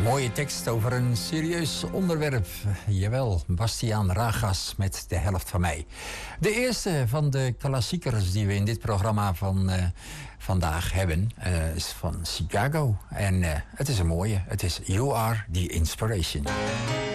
Mooie tekst over een serieus onderwerp. Jawel, Bastiaan Ragas met De helft van mij. De eerste van de klassiekers die we in dit programma van vandaag hebben is van Chicago. En het is een mooie. Het is You Are The Inspiration.